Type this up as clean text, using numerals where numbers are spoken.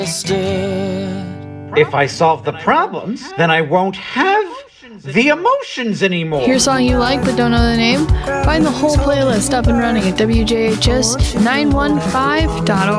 If I solve the problems, then I won't have the emotions anymore. Hear a song you like but don't know the name? Find the whole playlist up and running at WJHS915.org.